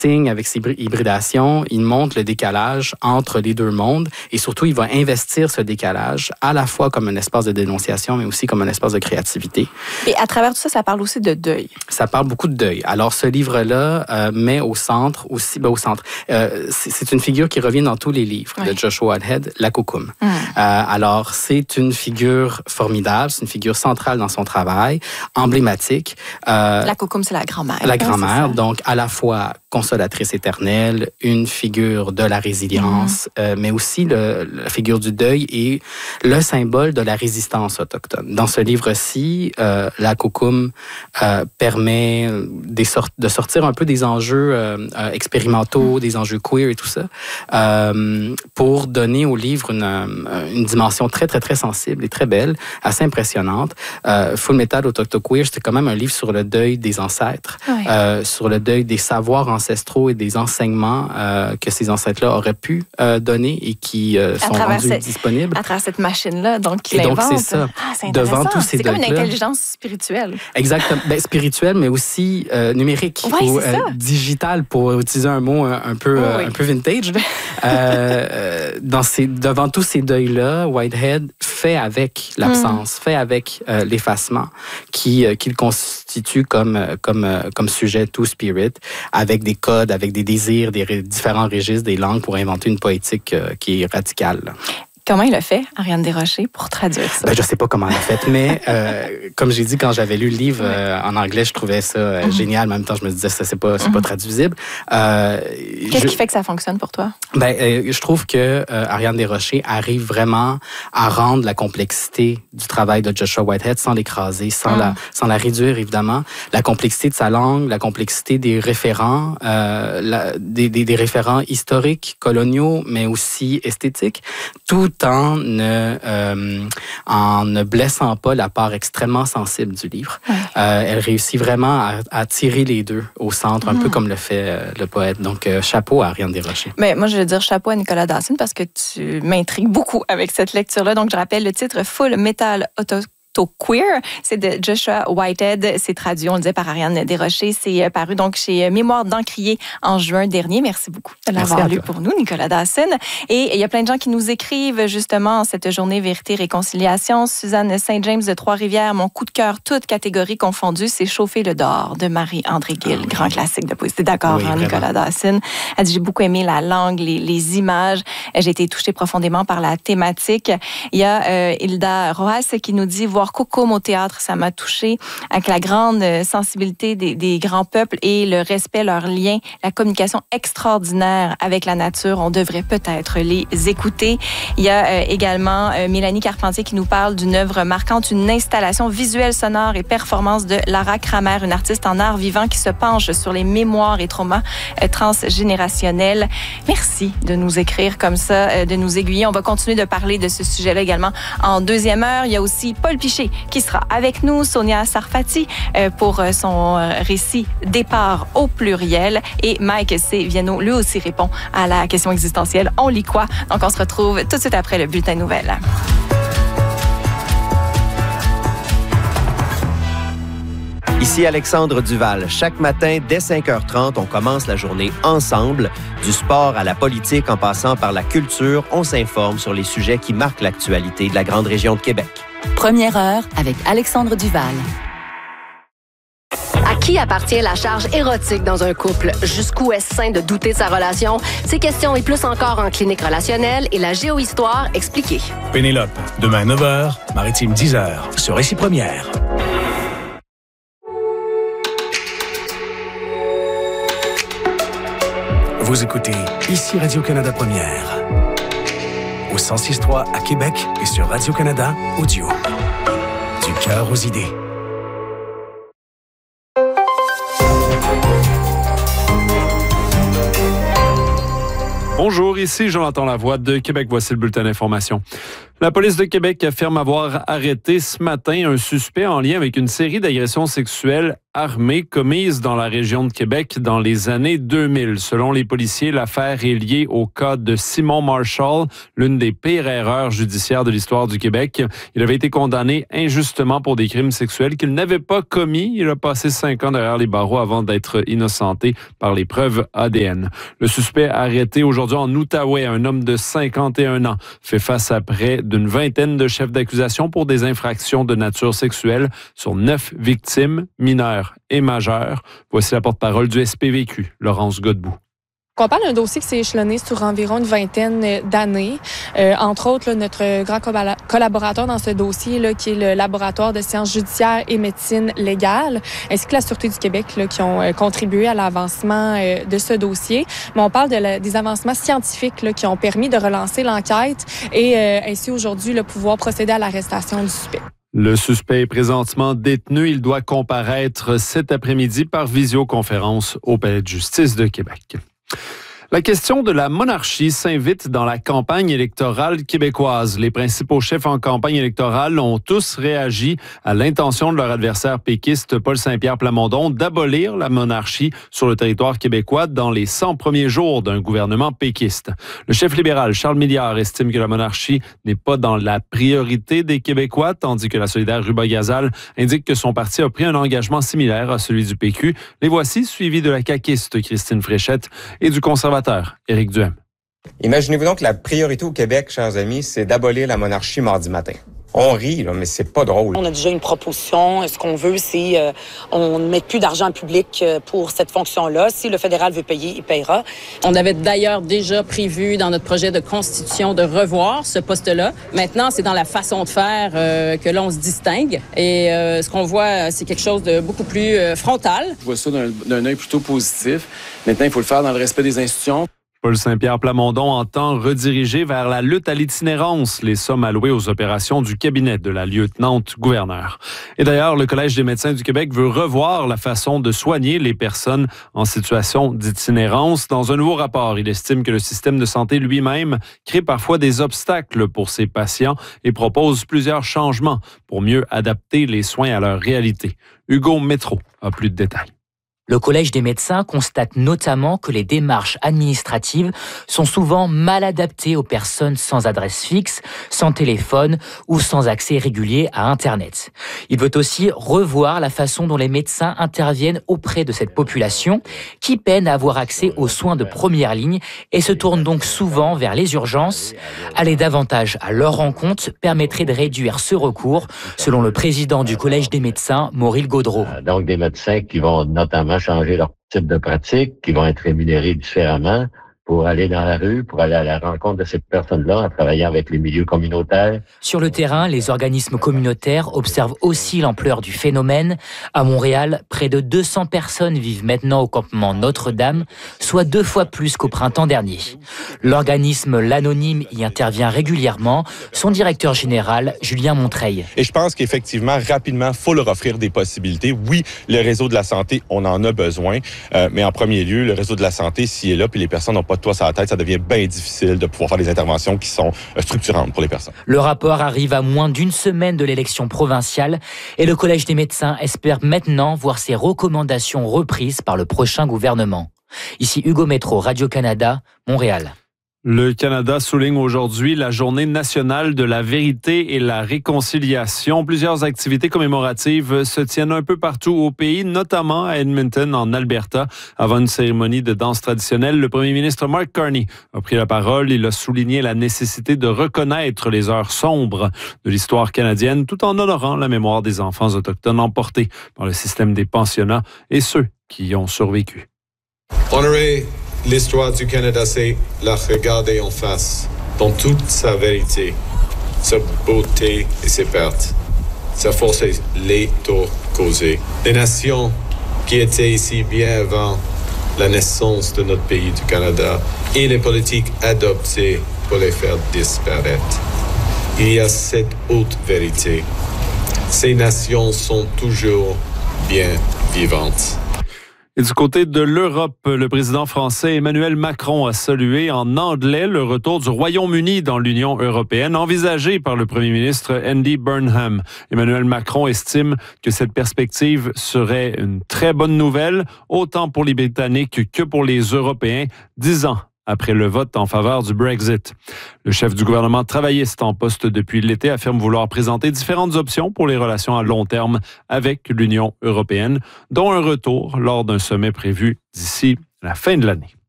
avec ses hybridations, il montre le décalage entre les deux mondes et surtout, il va investir ce décalage à la fois comme un espace de dénonciation, mais aussi comme un espace de créativité. Et à travers tout ça, ça parle aussi de deuil. Ça parle beaucoup de deuil. Alors, ce livre-là met au centre aussi, c'est une figure qui revient dans tous les livres de Joshua Whitehead, la Kokum. Alors, c'est une figure formidable, c'est une figure centrale dans son travail, emblématique. La Kokum, c'est la grand-mère. La grand-mère, donc à la fois consolatrice éternelle, une figure de la résilience, mais aussi la figure du deuil et le symbole de la résistance autochtone. Dans ce livre-ci, la Kokum permet de sortir un peu des enjeux expérimentaux, des enjeux queer et tout ça, pour donner au livre une dimension très, très, très sensible et très belle, assez impressionnante. Full Metal Autochtoqueer, c'était quand même un livre sur le deuil des ancêtres, sur le deuil des savoirs ancestraux et des enseignements que ces ancêtres-là auraient pu donner et qui sont rendus disponibles. À travers cette machine-là, donc, qu'il invente. Donc, c'est ça. C'est devant tous ces deuils-là. C'est comme une intelligence spirituelle. Exactement. Spirituelle, mais aussi numérique ou digital, pour utiliser un mot un peu vintage. Devant tous ces deuils-là, Whitehead fait avec l'absence, fait avec l'effacement qu'il constitue comme sujet to spirit, avec des codes, avec des désirs, des différents registres, des langues pour inventer une poétique qui est radicale. Comment il a fait, Ariane Desrochers, pour traduire ça? Je ne sais pas comment il a fait, mais comme j'ai dit, quand j'avais lu le livre en anglais, je trouvais ça génial. En même temps, je me disais, ça, c'est pas traduisible. Qu'est-ce qui fait que ça fonctionne pour toi? Je trouve que Ariane Desrochers arrive vraiment à rendre la complexité du travail de Joshua Whitehead sans l'écraser, sans la réduire, évidemment. La complexité de sa langue, la complexité des référents, des référents historiques, coloniaux, mais aussi esthétiques, tout en ne blessant pas la part extrêmement sensible du livre. Elle réussit vraiment à tirer les deux au centre, un peu comme le fait le poète. Donc, chapeau à Ariane Desrochers. Mais moi, je veux dire chapeau à Nicolas Dawson parce que tu m'intrigues beaucoup avec cette lecture-là. Donc, je rappelle le titre Full Metal Autochtoqueer, c'est de Joshua Whitehead. C'est traduit, on le disait, par Ariane Desrochers. C'est paru donc chez Mémoire d'Encrier en juin dernier. Merci beaucoup de l'avoir lu pour nous, Nicolas Dawson. Et il y a plein de gens qui nous écrivent justement en cette journée Vérité-Réconciliation. Suzanne Saint-James de Trois-Rivières, mon coup de cœur, toutes catégories confondues, c'est Chauffer le dehors de Marie-André Gill. Grand classique de poésie. D'accord, Nicolas Dawson. Elle dit, j'ai beaucoup aimé la langue, les images. J'ai été touchée profondément par la thématique. Il y a Hilda Rojas qui nous dit, voir Kokum au théâtre, ça m'a touchée, avec la grande sensibilité des grands peuples et le respect, leur lien, la communication extraordinaire avec la nature. On devrait peut-être les écouter. Il y a également Mélanie Carpentier qui nous parle d'une œuvre marquante, une installation visuelle, sonore et performance de Lara Kramer, une artiste en art vivant qui se penche sur les mémoires et traumas transgénérationnels. Merci de nous écrire comme ça, de nous aiguiller. On va continuer de parler de ce sujet-là également en deuxième heure. Il y a aussi Paul Piché qui sera avec nous, Sonia Sarfati pour son récit Départ au pluriel et Mike C. Viano lui aussi répond à la question existentielle. On lit quoi? Donc on se retrouve tout de suite après le bulletin de nouvelles. Ici Alexandre Duval. Chaque matin, dès 5h30, on commence la journée ensemble. Du sport à la politique, en passant par la culture, on s'informe sur les sujets qui marquent l'actualité de la grande région de Québec. Première heure avec Alexandre Duval. À qui appartient la charge érotique dans un couple? Jusqu'où est-ce sain de douter de sa relation? Ces questions et plus encore en clinique relationnelle et la géohistoire expliquée. Pénélope, demain 9h, Maritime 10h, sur Récit Première. Vous écoutez ici Radio-Canada Première. Au 106.3 à Québec et sur Radio-Canada Audio. Du cœur aux idées. Bonjour, ici Jonathan Lavoie de Québec. Voici le bulletin d'information. La police de Québec affirme avoir arrêté ce matin un suspect en lien avec une série d'agressions sexuelles armées commises dans la région de Québec dans les années 2000. Selon les policiers, l'affaire est liée au cas de Simon Marshall, l'une des pires erreurs judiciaires de l'histoire du Québec. Il avait été condamné injustement pour des crimes sexuels qu'il n'avait pas commis. Il a passé 5 ans derrière les barreaux avant d'être innocenté par les preuves ADN. Le suspect arrêté aujourd'hui en Outaouais, un homme de 51 ans, fait face à près d'une vingtaine de chefs d'accusation pour des infractions de nature sexuelle sur 9 victimes mineures et majeures. Voici la porte-parole du SPVQ, Laurence Godbout. On parle d'un dossier qui s'est échelonné sur environ une vingtaine d'années. Entre autres, là, notre grand collaborateur dans ce dossier, là, qui est le laboratoire de sciences judiciaires et médecine légale, ainsi que la Sûreté du Québec, là, qui ont contribué à l'avancement de ce dossier. Mais on parle des avancements scientifiques là, qui ont permis de relancer l'enquête et ainsi aujourd'hui là, pouvoir procéder à l'arrestation du suspect. Le suspect est présentement détenu. Il doit comparaître cet après-midi par visioconférence au Palais de justice de Québec. La question de la monarchie s'invite dans la campagne électorale québécoise. Les principaux chefs en campagne électorale ont tous réagi à l'intention de leur adversaire péquiste Paul Saint-Pierre Plamondon d'abolir la monarchie sur le territoire québécois dans les 100 premiers jours d'un gouvernement péquiste. Le chef libéral Charles Milliard estime que la monarchie n'est pas dans la priorité des Québécois, tandis que la solidaire Ruba Gazal indique que son parti a pris un engagement similaire à celui du PQ. Les voici, suivis de la caquiste Christine Fréchette et du conservateur Éric Duhem. Imaginez-vous donc que la priorité au Québec, chers amis, c'est d'abolir la monarchie mardi matin. On rit, là, mais c'est pas drôle. On a déjà une proposition. Ce qu'on veut, c'est on ne met plus d'argent public pour cette fonction-là. Si le fédéral veut payer, il paiera. On avait d'ailleurs déjà prévu dans notre projet de constitution de revoir ce poste-là. Maintenant, c'est dans la façon de faire que l'on se distingue. Et ce qu'on voit, c'est quelque chose de beaucoup plus frontal. Je vois ça d'un œil plutôt positif. Maintenant, il faut le faire dans le respect des institutions. Paul Saint-Pierre Plamondon entend rediriger vers la lutte à l'itinérance les sommes allouées aux opérations du cabinet de la lieutenant-gouverneur. Et d'ailleurs, le Collège des médecins du Québec veut revoir la façon de soigner les personnes en situation d'itinérance. Dans un nouveau rapport, il estime que le système de santé lui-même crée parfois des obstacles pour ses patients et propose plusieurs changements pour mieux adapter les soins à leur réalité. Hugo Métro a plus de détails. Le Collège des médecins constate notamment que les démarches administratives sont souvent mal adaptées aux personnes sans adresse fixe, sans téléphone ou sans accès régulier à Internet. Il veut aussi revoir la façon dont les médecins interviennent auprès de cette population qui peine à avoir accès aux soins de première ligne et se tourne donc souvent vers les urgences. Aller davantage à leur rencontre permettrait de réduire ce recours, selon le président du Collège des médecins, Maurice Gaudreau. Donc des médecins qui vont notamment changer leur type de pratique, qui vont être rémunérés différemment pour aller dans la rue, pour aller à la rencontre de ces personnes-là, en travaillant avec les milieux communautaires. Sur le terrain, les organismes communautaires observent aussi l'ampleur du phénomène. À Montréal, près de 200 personnes vivent maintenant au campement Notre-Dame, soit 2 fois plus qu'au printemps dernier. L'organisme L'Anonyme y intervient régulièrement. Son directeur général, Julien Montreil. Et je pense qu'effectivement, rapidement, il faut leur offrir des possibilités. Oui, le réseau de la santé, on en a besoin, mais en premier lieu, le réseau de la santé, s'il est là, puis les personnes n'ont pas de toit sur la tête, ça devient bien difficile de pouvoir faire des interventions qui sont structurantes pour les personnes. Le rapport arrive à moins d'une semaine de l'élection provinciale et le Collège des médecins espère maintenant voir ses recommandations reprises par le prochain gouvernement. Ici Hugo Métro, Radio-Canada, Montréal. Le Canada souligne aujourd'hui la Journée nationale de la vérité et la réconciliation. Plusieurs activités commémoratives se tiennent un peu partout au pays, notamment à Edmonton, en Alberta. Avant une cérémonie de danse traditionnelle, le premier ministre Mark Carney a pris la parole. Il a souligné la nécessité de reconnaître les heures sombres de l'histoire canadienne, tout en honorant la mémoire des enfants autochtones emportés par le système des pensionnats et ceux qui y ont survécu. Honorer l'histoire du Canada, c'est la regarder en face, dans toute sa vérité, sa beauté et ses pertes, sa force et les torts causés. Les nations qui étaient ici bien avant la naissance de notre pays du Canada et les politiques adoptées pour les faire disparaître. Il y a cette haute vérité. Ces nations sont toujours bien vivantes. Et du côté de l'Europe, le président français Emmanuel Macron a salué en anglais le retour du Royaume-Uni dans l'Union européenne, envisagé par le premier ministre Andy Burnham. Emmanuel Macron estime que cette perspective serait une très bonne nouvelle, autant pour les Britanniques que pour les Européens, 10 ans après le vote en faveur du Brexit. Le chef du gouvernement travailliste en poste depuis l'été affirme vouloir présenter différentes options pour les relations à long terme avec l'Union européenne, dont un retour lors d'un sommet prévu d'ici la fin de l'année.